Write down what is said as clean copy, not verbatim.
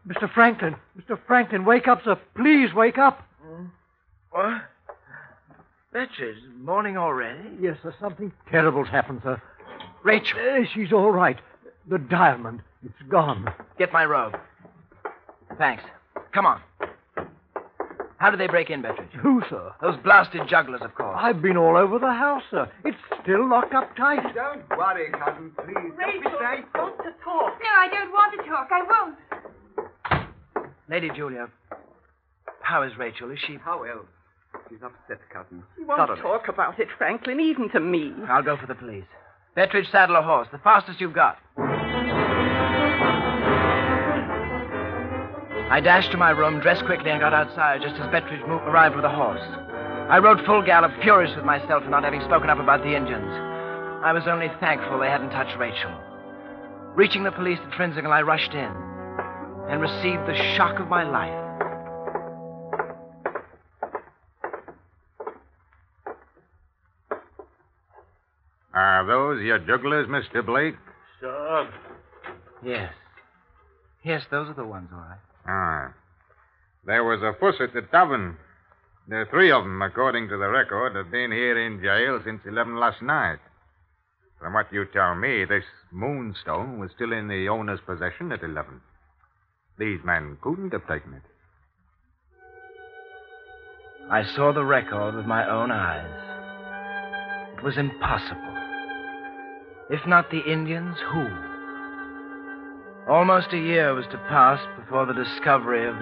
Mr. Franklin! Mr. Franklin, wake up, sir. Please wake up. What? Betches, morning already? Yes, sir. Something terrible's happened, sir. Rachel. She's all right. The diamond, it's gone. Get my robe. Thanks. Come on. How did they break in, Betridge? Who, sir? Those blasted jugglers, of course. I've been all over the house, sir. It's still locked up tight. Don't worry, cousin, please. Rachel, Don't be want to talk. No, I don't want to talk. I won't. Lady Julia, how is Rachel? Is she... How else? She's upset, cousin. You won't Thoroughly. talk about it, Franklin, even to me. I'll go for the police. Betridge, saddle a horse. The fastest you've got. I dashed to my room, dressed quickly, and got outside just as Betridge arrived with a horse. I rode full gallop, furious with myself for not having spoken up about the Indians. I was only thankful they hadn't touched Rachel. Reaching the police at Frinzigal, I rushed in and received the shock of my life. Are those your jugglers, Mr. Blake? Sir. Yes. Yes, those are the ones, all right. Ah. There was a fuss at the tavern. There are 3 of them, according to the record, have been here in jail since 11 last night. From what you tell me, this moonstone was still in the owner's possession at 11. These men couldn't have taken it. I saw the record with my own eyes. It was impossible. If not the Indians, who? Almost a year was to pass before the discovery of the